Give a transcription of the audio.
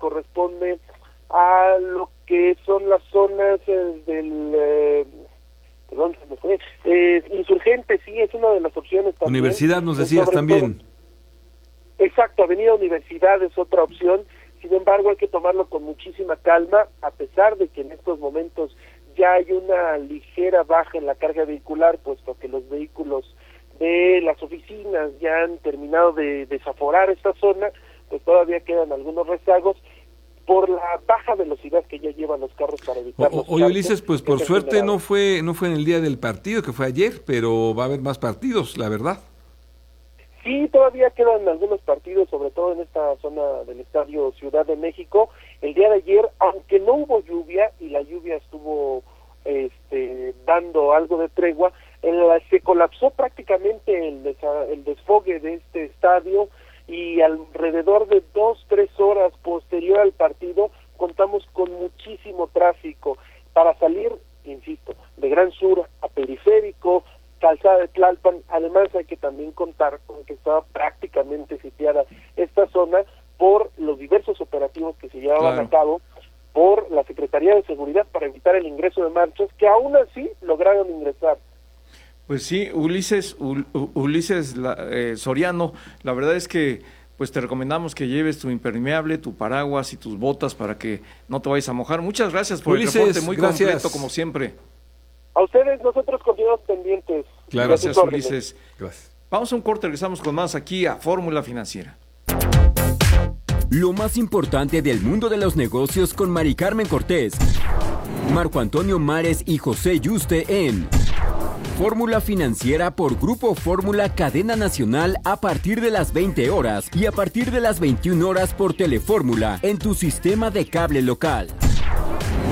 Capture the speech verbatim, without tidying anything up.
corresponde a lo que son las zonas eh, del... Eh, perdón, se me fue. Eh, Insurgente, sí, es una de las opciones también. Universidad, nos decías también. Todo. Exacto, Avenida Universidad es otra opción. Sin embargo, hay que tomarlo con muchísima calma, a pesar de que en estos momentos ya hay una ligera baja en la carga vehicular, puesto que los vehículos de las oficinas ya han terminado de desaforar esta zona, pues todavía quedan algunos rezagos por la baja velocidad que ya llevan los carros para evitar los Oye, Ulises, pues por suerte generado. no fue no fue en el día del partido, que fue ayer, pero va a haber más partidos, la verdad. Sí, todavía quedan algunos partidos, sobre todo en esta zona del Estadio Ciudad de México. El día de ayer, aunque no hubo lluvia, y la lluvia estuvo este, dando algo de tregua, en la, se colapsó prácticamente el, desa, el desfogue de este estadio, y alrededor de dos, tres horas posterior al partido, contamos con muchísimo tráfico para salir, insisto, de Gran Sur a Periférico, Calzada de Tlalpan. Además hay que también contar con que estaba prácticamente sitiada esta zona por los diversos operativos que se llevaban claro. a cabo por la Secretaría de Seguridad para evitar el ingreso de marchas, que aún así lograron ingresar. Pues sí, Ulises, U, Ulises la, eh, Soriano, la verdad es que pues te recomendamos que lleves tu impermeable, tu paraguas y tus botas para que no te vayas a mojar. Muchas gracias por Ulises, el reporte, muy gracias. completo como siempre. A ustedes, nosotros continuamos pendientes. Claro. Gracias, Ulises. Gracias. Vamos a un corte, regresamos con más aquí a Fórmula Financiera. Lo más importante del mundo de los negocios con Mari Carmen Cortés, Marco Antonio Mares y José Yuste en Fórmula Financiera por Grupo Fórmula Cadena Nacional a partir de las veinte horas y a partir de las veintiuna horas por Telefórmula en tu sistema de cable local.